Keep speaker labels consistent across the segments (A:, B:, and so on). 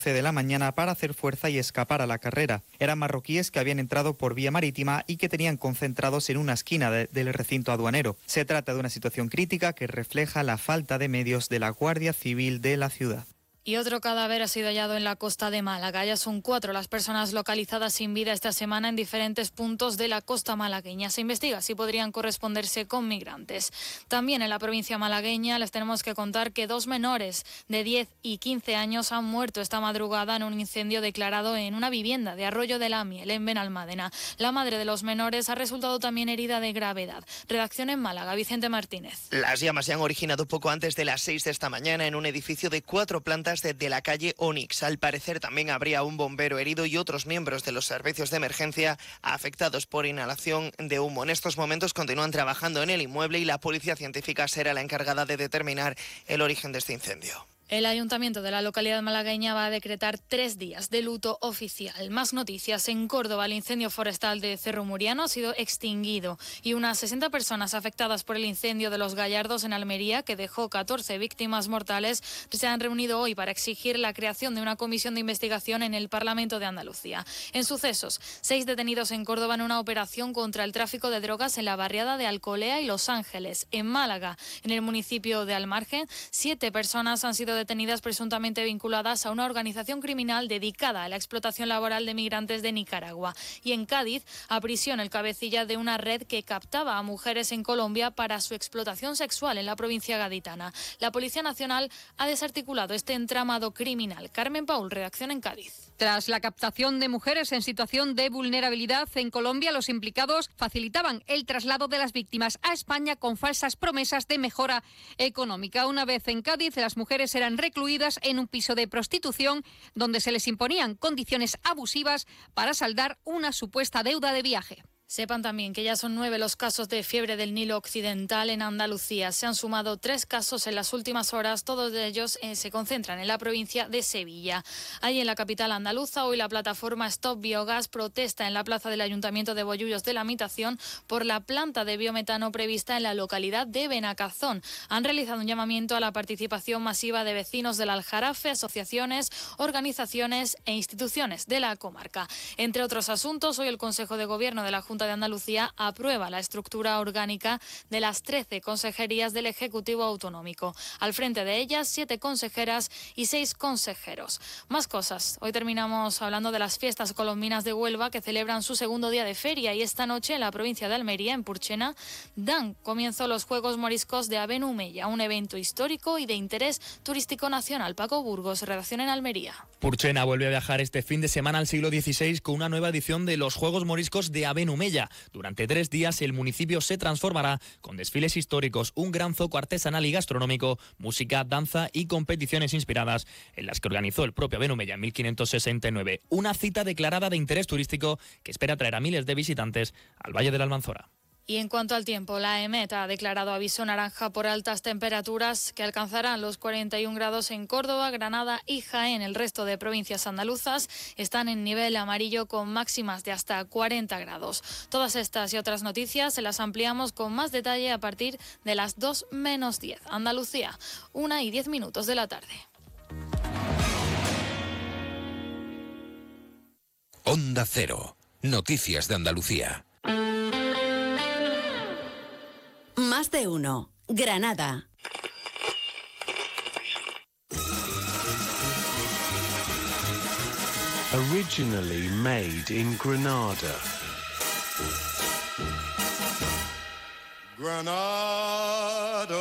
A: de la mañana para hacer fuerza y escapar a la carrera. Eran marroquíes que habían entrado por vía marítima y que tenían concentrados en una esquina del recinto aduanero. Se trata de una situación crítica que refleja la falta de medios de la Guardia Civil de la ciudad.
B: Y otro cadáver ha sido hallado en la costa de Málaga. Ya son 4 las personas localizadas sin vida esta semana en diferentes puntos de la costa malagueña. Se investiga si podrían corresponderse con migrantes. También en la provincia malagueña les tenemos que contar que 2 menores de 10 y 15 años han muerto esta madrugada en un incendio declarado en una vivienda de Arroyo de la Miel, en Benalmádena. La madre de los menores ha resultado también herida de gravedad. Redacción en Málaga, Vicente Martínez.
C: Las llamas se han originado poco antes de las 6 de esta mañana en un edificio de 4 plantas de la calle Onix. Al parecer también habría un bombero herido y otros miembros de los servicios de emergencia afectados por inhalación de humo. En estos momentos continúan trabajando en el inmueble y la policía científica será la encargada de determinar el origen de este incendio.
B: El ayuntamiento de la localidad malagueña va a decretar 3 días de luto oficial. Más noticias. En Córdoba, el incendio forestal de Cerro Muriano ha sido extinguido y unas 60 personas afectadas por el incendio de Los Gallardos en Almería, que dejó 14 víctimas mortales, se han reunido hoy para exigir la creación de una comisión de investigación en el Parlamento de Andalucía. En sucesos, 6 detenidos en Córdoba en una operación contra el tráfico de drogas en la barriada de Alcolea y Los Ángeles. En Málaga, en el municipio de Almargen, 7 personas han sido detenidas presuntamente vinculadas a una organización criminal dedicada a la explotación laboral de migrantes de Nicaragua. Y en Cádiz, a prisión el cabecilla de una red que captaba a mujeres en Colombia para su explotación sexual en la provincia gaditana. La Policía Nacional ha desarticulado este entramado criminal. Carmen Paul, redacción en Cádiz.
D: Tras la captación de mujeres en situación de vulnerabilidad en Colombia, los implicados facilitaban el traslado de las víctimas a España con falsas promesas de mejora económica. Una vez en Cádiz, las mujeres eran recluidas en un piso de prostitución donde se les imponían condiciones abusivas para saldar una supuesta deuda de viaje.
B: Sepan también que ya son 9 los casos de fiebre del Nilo Occidental en Andalucía. Se han sumado 3 casos en las últimas horas. Todos de ellos se concentran en la provincia de Sevilla. Ahí en la capital andaluza, hoy la plataforma Stop Biogas protesta en la plaza del Ayuntamiento de Bollullos de la Mitación por la planta de biometano prevista en la localidad de Benacazón. Han realizado un llamamiento a la participación masiva de vecinos del Aljarafe, asociaciones, organizaciones e instituciones de la comarca. Entre otros asuntos, hoy el Consejo de Gobierno de la Junta de Andalucía aprueba la estructura orgánica de las 13 consejerías del Ejecutivo Autonómico. Al frente de ellas, 7 consejeras y 6 consejeros. Más cosas. Hoy terminamos hablando de las fiestas colombinas de Huelva, que celebran su segundo día de feria, y esta noche en la provincia de Almería, en Purchena, dan comienzo los Juegos Moriscos de Ave Numeya, un evento histórico y de interés turístico nacional. Paco Burgos, redacción en Almería.
E: Purchena vuelve a viajar este fin de semana al siglo XVI con una nueva edición de los Juegos Moriscos de Ave Numeya. Durante 3 días el municipio se transformará con desfiles históricos, un gran zoco artesanal y gastronómico, música, danza y competiciones inspiradas en las que organizó el propio Ave Numeya en 1569. Una cita declarada de interés turístico que espera traer a miles de visitantes al Valle de la Almanzora.
B: Y en cuanto al tiempo, la EMET ha declarado aviso naranja por altas temperaturas que alcanzarán los 41 grados en Córdoba, Granada y Jaén. El resto de provincias andaluzas están en nivel amarillo con máximas de hasta 40 grados. Todas estas y otras noticias se las ampliamos con más detalle a partir de las 2 menos 10. Andalucía, 1:10 de la tarde.
F: Onda Cero. Noticias de Andalucía.
G: Más de uno. Granada.
H: Originally made in Granada.
I: Granada,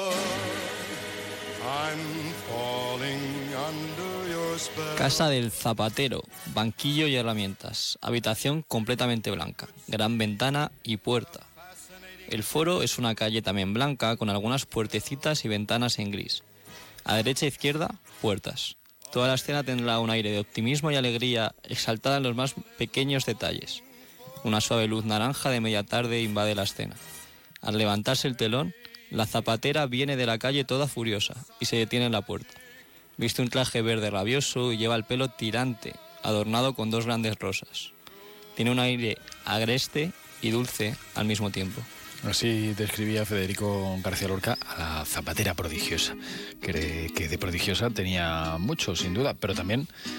I: I'm falling under your spell.
J: Casa del zapatero, banquillo y herramientas, habitación completamente blanca, gran ventana y puerta. El foro es una calle también blanca con algunas puertecitas y ventanas en gris. A derecha e izquierda, puertas. Toda la escena tendrá un aire de optimismo y alegría exaltada en los más pequeños detalles. Una suave luz naranja de media tarde invade la escena. Al levantarse el telón, la zapatera viene de la calle toda furiosa y se detiene en la puerta. Viste un traje verde rabioso y lleva el pelo tirante, adornado con 2 grandes rosas. Tiene un aire agreste y dulce al mismo tiempo.
K: Así describía Federico García Lorca a la zapatera prodigiosa, que de prodigiosa tenía mucho, sin duda, pero también